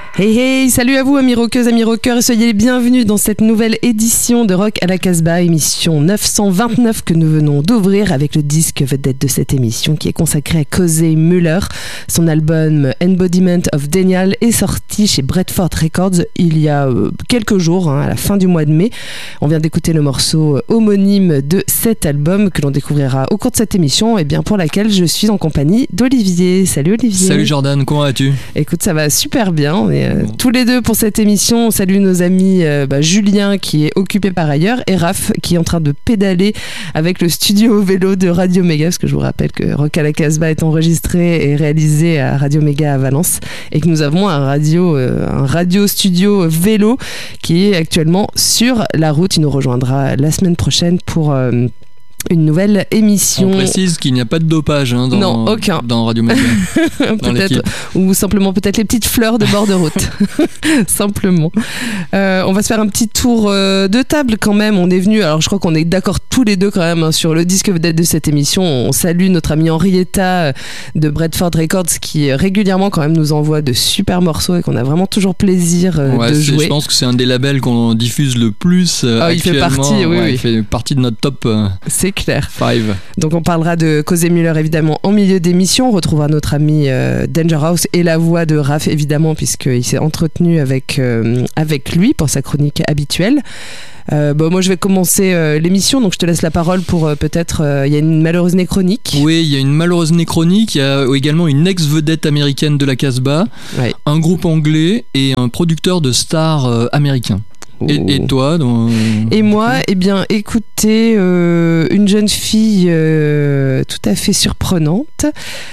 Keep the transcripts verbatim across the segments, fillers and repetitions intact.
Hey hey, salut à vous amis rockeuses, amis rockeurs et soyez les bienvenus dans cette nouvelle édition de Rock à la Casbah, émission neuf cent vingt-neuf que nous venons d'ouvrir avec le disque vedette de cette émission qui est consacré à Cozy Muller. Son album Embodiment of Denial est sorti chez Bradford Records il y a euh, quelques jours, hein, à la fin du mois de mai. On vient d'écouter le morceau homonyme de cet album que l'on découvrira au cours de cette émission et bien pour laquelle je suis en compagnie d'Olivier. Salut Olivier. Salut Jordan, comment vas-tu ? Écoute, ça va super bien, on est euh, bon. tous les deux pour cette émission. On salue nos amis euh, bah, Julien qui est occupé par ailleurs et Raph qui est en train de pédaler avec le studio vélo de Radio Méga, parce que je vous rappelle que Rock à la Casbah est enregistré et réalisé à Radio Méga à Valence et que nous avons un radio, euh, un radio studio vélo qui est actuellement sur la route. Il nous rejoindra la semaine prochaine pour euh, une nouvelle émission. On précise qu'il n'y a pas de dopage hein, dans, non, aucun. dans Radio Méga. Peut-être, ou simplement peut-être les petites fleurs de bord de route. Simplement. Euh, on va se faire un petit tour euh, de table quand même. On est venu, alors je crois qu'on est d'accord tous les deux quand même hein, sur le disque vedette de cette émission. On salue notre amie Henrietta de Bradford Records qui régulièrement quand même nous envoie de super morceaux et qu'on a vraiment toujours plaisir euh, ouais, de jouer. Je pense que c'est un des labels qu'on diffuse le plus euh, ah, actuellement. Il fait partie, oui, ouais, oui. Il fait partie de notre top. Euh... C'est clair. Five. Donc on parlera de Cozy Muller évidemment en milieu d'émission. On retrouvera notre ami euh, Danger House et la voix de Raph évidemment puisqu'il s'est entretenu avec, euh, avec lui pour sa chronique habituelle. Euh, bon, moi je vais commencer euh, l'émission, donc je te laisse la parole pour euh, peut-être il euh, y a une malheureuse néchronique. Oui, il y a une malheureuse néchronique. Il y a également une ex-vedette américaine de la Casbah, ouais. Un groupe anglais et un producteur de stars euh, américains. Et, et toi donc... Et moi, eh bien, écoutez, euh, une jeune fille euh, tout à fait surprenante.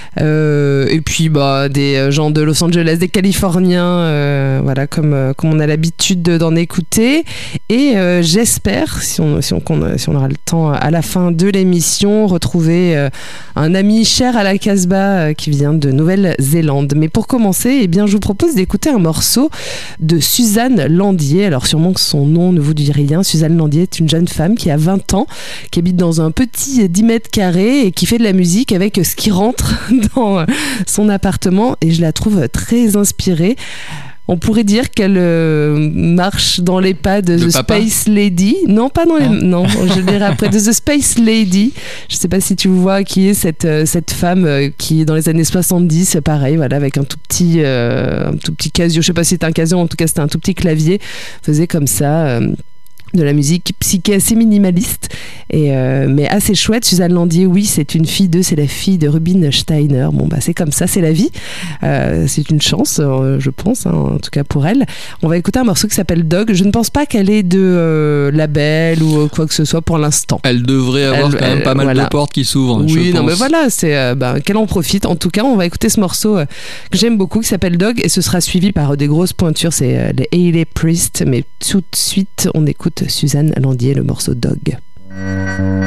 Euh, et puis, bah, des gens de Los Angeles, des Californiens, euh, voilà, comme, comme on a l'habitude d'en écouter. Et euh, j'espère, si on, si, on, si on aura le temps à la fin de l'émission, retrouver euh, un ami cher à la Casbah euh, qui vient de Nouvelle-Zélande. Mais pour commencer, eh bien, je vous propose d'écouter un morceau de Suzanne Landier. Alors, sûrement que son nom ne vous dit rien. Suzanne Landier est une jeune femme qui a vingt ans, qui habite dans un petit dix mètres carrés et qui fait de la musique avec ce qui rentre dans son appartement et je la trouve très inspirée. On pourrait dire qu'elle euh, marche dans les pas de, de The papa. Space Lady. Non, pas dans les... Ah. Non, je dirais après de The Space Lady. Je ne sais pas si tu vois qui est cette, cette femme euh, qui, dans les années soixante-dix, pareil, voilà, avec un tout petit, euh, un tout petit casio. Je ne sais pas si c'était un casio, en tout cas, c'était un tout petit clavier. Faisait comme ça... Euh, de la musique psyché assez minimaliste et euh, mais assez chouette. Suzanne Landier, oui, c'est une fille de, c'est la fille de Rubin Steiner. Bon bah c'est comme ça, c'est la vie. Euh, c'est une chance, euh, je pense, hein, en tout cas pour elle. On va écouter un morceau qui s'appelle Dog. Je ne pense pas qu'elle ait de euh, label ou quoi que ce soit pour l'instant. Elle devrait avoir elle, quand même elle, pas mal voilà. de portes qui s'ouvrent. Oui, je non pense. mais voilà, c'est euh, bah, qu'elle en profite. En tout cas, on va écouter ce morceau euh, que j'aime beaucoup, qui s'appelle Dog, et ce sera suivi par euh, des grosses pointures. C'est euh, les Hayley Priest, mais tout de suite, on écoute Suzanne Landier, le morceau Dog.